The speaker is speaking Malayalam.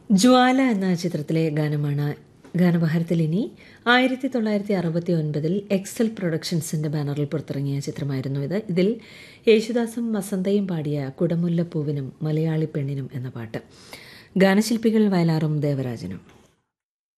ജ്വാല എന്ന ചിത്രത്തിലെ ഗാനമാണ് ഗാനബഹാരത്തിൽ. ഇനി 1969 എക്സൽ പ്രൊഡക്ഷൻസിന്റെ ബാനറിൽ പുറത്തിറങ്ങിയ ചിത്രമായിരുന്നു ഇത്. ഇതിൽ യേശുദാസും വസന്തയും പാടിയ കുടമുല്ലപ്പൂവിനും മലയാളി പെണ്ണിനും എന്ന പാട്ട്. ഗാനശില്പികൾ വയലാറും ദേവരാജനും.